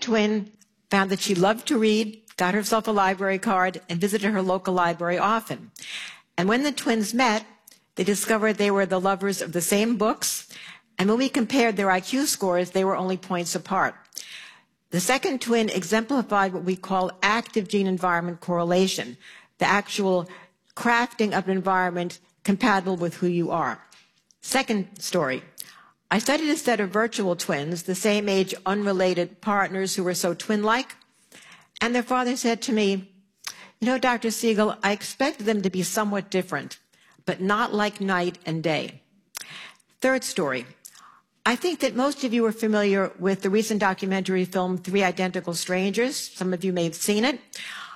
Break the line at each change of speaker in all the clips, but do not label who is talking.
twin found that she loved to read, got herself a library card, and visited her local library often. And when the twins met, they discovered they were the lovers of the same books, and when we compared their IQ scores, they were only points apart. The second twin exemplified what we call active gene-environment correlation, the actual crafting of an environment compatible with who you are. Second story. I studied a set of virtual twins, the same age, unrelated partners who were so twin-like, and their father said to me, "You know, Dr. Siegel, I expected them to be somewhat different, but not like night and day." Third story. I think that most of you are familiar with the recent documentary film, Three Identical Strangers. Some of you may have seen it.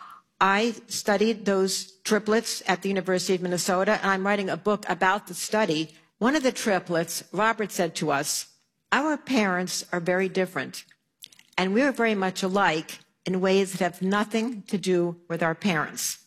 I studied those triplets at the University of Minnesota, and I'm writing a book about the study. One of the triplets, Robert, said to us, "Our parents are very different, and we're very much alike in ways that have nothing to do with our parents."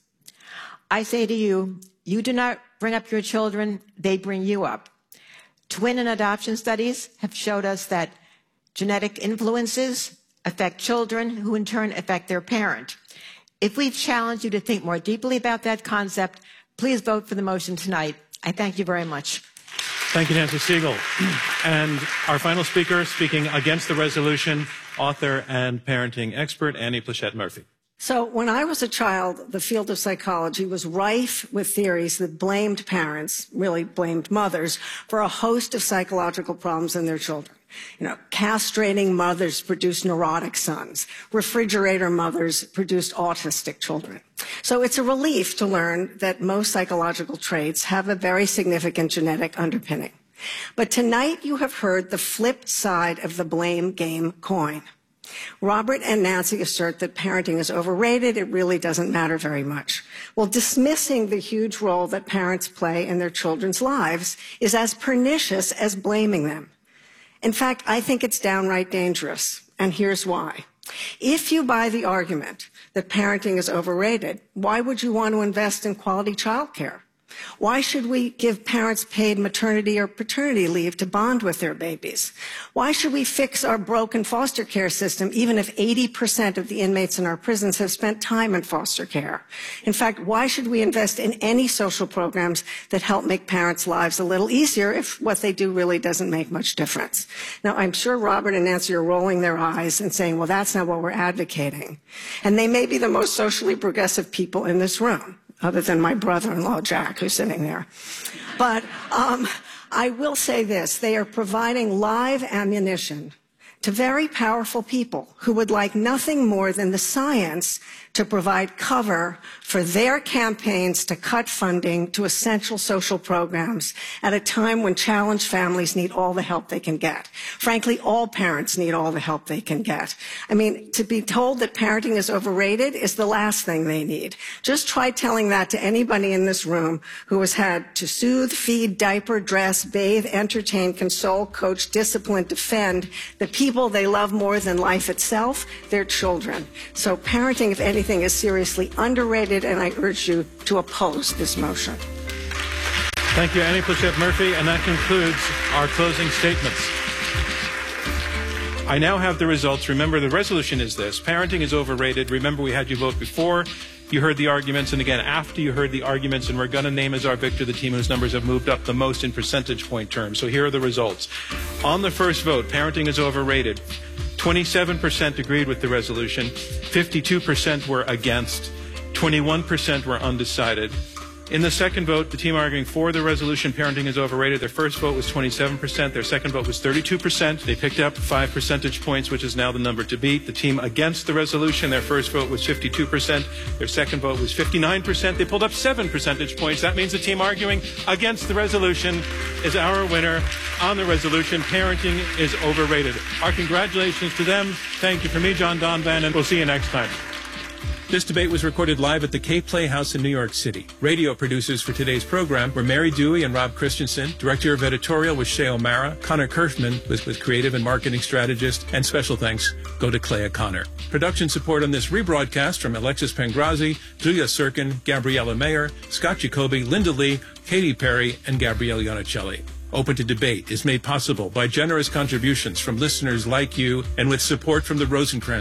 I say to you, you do not bring up your children, they bring you up. Twin and adoption studies have showed us that genetic influences affect children, who in turn affect their parent. If we've challenged you to think more deeply about that concept, please vote for the motion tonight. I thank you very much.
Thank you, Nancy Siegel. And our final speaker, speaking against the resolution, author and parenting expert, Annie Pleshette Murphy.
So when I was a child, the field of psychology was rife with theories that blamed parents, really blamed mothers, for a host of psychological problems in their children. You know, castrating mothers produced neurotic sons. Refrigerator mothers produced autistic children. So it's a relief to learn that most psychological traits have a very significant genetic underpinning. But tonight you have heard the flip side of the blame game coin. Robert and Nancy assert that parenting is overrated, it really doesn't matter very much. Well, dismissing the huge role that parents play in their children's lives is as pernicious as blaming them. In fact, I think it's downright dangerous, and here's why. If you buy the argument that parenting is overrated, why would you want to invest in quality childcare? Why should we give parents paid maternity or paternity leave to bond with their babies? Why should we fix our broken foster care system, even if 80% of the inmates in our prisons have spent time in foster care? In fact, why should we invest in any social programs that help make parents' lives a little easier if what they do really doesn't make much difference? Now, I'm sure Robert and Nancy are rolling their eyes and saying, well, that's not what we're advocating. And they may be the most socially progressive people in this room, other than my brother-in-law, Jack, who's sitting there. But I will say this. They are providing live ammunition to very powerful people who would like nothing more than the science to provide cover for their campaigns to cut funding to essential social programs at a time when challenged families need all the help they can get. Frankly, all parents need all the help they can get. I mean, to be told that parenting is overrated is the last thing they need. Just try telling that to anybody in this room who has had to soothe, feed, diaper, dress, bathe, entertain, console, coach, discipline, defend the people they love more than life itself, their children. So parenting, if anything, is seriously underrated, and I urge you to oppose this motion.
Thank you, Annie Pleshette Murphy, and that concludes our closing statements. I now have the results. Remember, the resolution is this: parenting is overrated. Remember, we had you vote before you heard the arguments, and again after you heard the arguments, and we're going to name as our victor the team whose numbers have moved up the most in percentage point terms. So here are the results. On the first vote, parenting is overrated. 27% agreed with the resolution, 52% were against, 21% were undecided. In the second vote, the team arguing for the resolution, parenting is overrated, their first vote was 27%, their second vote was 32%. They picked up 5 percentage points, which is now the number to beat. The team against the resolution, their first vote was 52%, their second vote was 59%. They pulled up 7 percentage points. That means the team arguing against the resolution is our winner on the resolution. Parenting is overrated. Our congratulations to them. Thank you from me, John Donvan, and we'll see you next time. This debate was recorded live at the K Playhouse in New York City. Radio producers for today's program were Mary Dewey and Rob Christensen. Director of editorial was Shay O'Mara. Connor Kirschman was creative and marketing strategist. And special thanks go to Clea Connor. Production support on this rebroadcast from Alexis Pangrazzi, Julia Sirkin, Gabriella Mayer, Scott Jacoby, Linda Lee, Katy Perry, and Gabrielle Iannicelli. Open to Debate is made possible by generous contributions from listeners like you and with support from the Rosencrantz